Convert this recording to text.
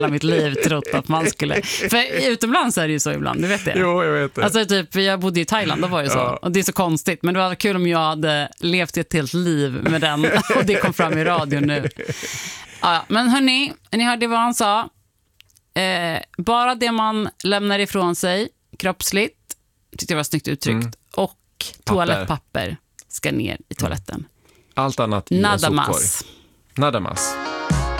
mitt liv trott att man skulle... För utomlands är det ju så ibland, du vet det. Jo, jag vet det. Alltså typ, jag bodde i Thailand, då var det så. Ja. Och det är så konstigt, men det var kul om jag hade levt ett helt liv med den och det kom fram i radion nu. Ja, men hörni, ni hörde vad han sa. Bara det man lämnar ifrån sig kroppsligt, tyckte jag var snyggt uttryckt, och toalettpapper ska ner i toaletten. Allt annat i en Nada sopkorg. mas. Nada mas.